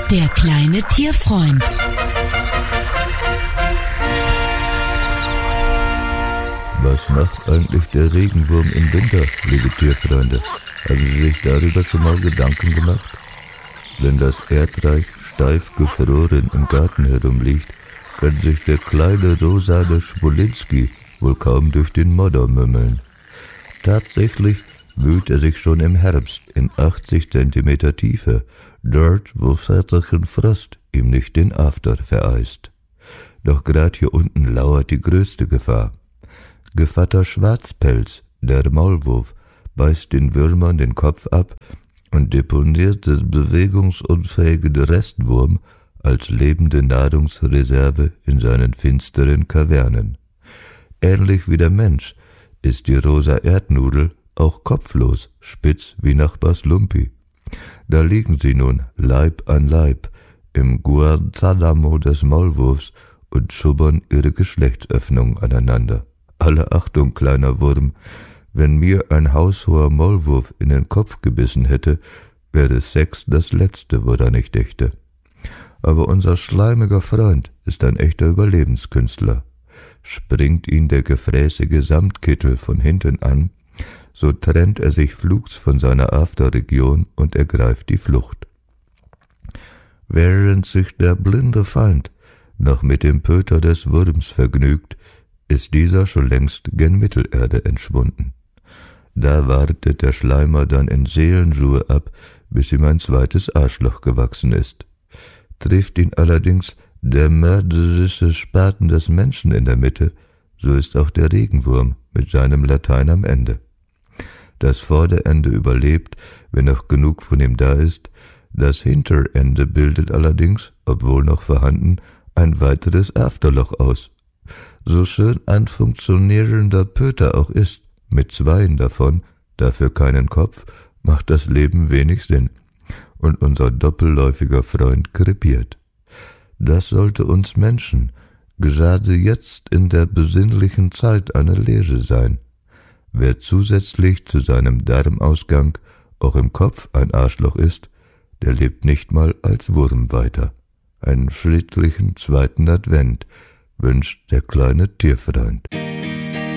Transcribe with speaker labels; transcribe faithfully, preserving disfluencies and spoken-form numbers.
Speaker 1: Der kleine Tierfreund.
Speaker 2: Was macht eigentlich der Regenwurm im Winter, liebe Tierfreunde? Haben Sie sich darüber schon mal Gedanken gemacht? Wenn das Erdreich steif gefroren im Garten herumliegt, kann sich der kleine rosane Schwolinski wohl kaum durch den Modder mümmeln. Tatsächlich wühlt er sich schon im Herbst in achtzig Zentimeter Tiefe, dort, wo väterchen Frost ihm nicht den After vereist. Doch grad hier unten lauert die größte Gefahr. Gevatter Schwarzpelz, der Maulwurf, beißt den Würmern den Kopf ab und deponiert den bewegungsunfähigen Restwurm als lebende Nahrungsreserve in seinen finsteren Kavernen. Ähnlich wie der Mensch ist die rosa Erdnudel auch kopflos, spitz wie Nachbars Lumpi. Da liegen sie nun Leib an Leib im Guantanamo des Maulwurfs und schubbern ihre Geschlechtsöffnung aneinander. Alle Achtung, kleiner Wurm, wenn mir ein haushoher Maulwurf in den Kopf gebissen hätte, wäre Sex das Letzte, woran ich dächte. Aber unser schleimiger Freund ist ein echter Überlebenskünstler. Springt ihn der gefräßige Samtkittel von hinten an, so trennt er sich flugs von seiner Afterregion und ergreift die Flucht. Während sich der blinde Feind noch mit dem Pöter des Wurms vergnügt, ist dieser schon längst gen Mittelerde entschwunden. Da wartet der Schleimer dann in Seelenruhe ab, bis ihm ein zweites Arschloch gewachsen ist. Trifft ihn allerdings der mörderische Spaten des Menschen in der Mitte, so ist auch der Regenwurm mit seinem Latein am Ende. Das Vorderende überlebt, wenn noch genug von ihm da ist, das Hinterende bildet allerdings, obwohl noch vorhanden, ein weiteres Afterloch aus. So schön ein funktionierender Pöter auch ist, mit zweien davon, dafür keinen Kopf, macht das Leben wenig Sinn. Und unser doppelläufiger Freund krepiert. Das sollte uns Menschen gerade jetzt in der besinnlichen Zeit eine Lehre sein. Wer zusätzlich zu seinem Darmausgang auch im Kopf ein Arschloch ist, der lebt nicht mal als Wurm weiter. Einen friedlichen zweiten Advent wünscht der kleine Tierfreund.